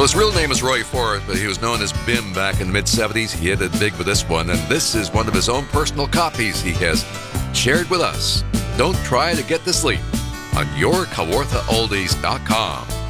Well, his real name is Roy Ford, but he was known as Bim back in the mid-'70s. He hit it big with this one, and this is one of his own personal copies he has shared with us. Don't try to get to sleep on yourkawarthaoldies.com.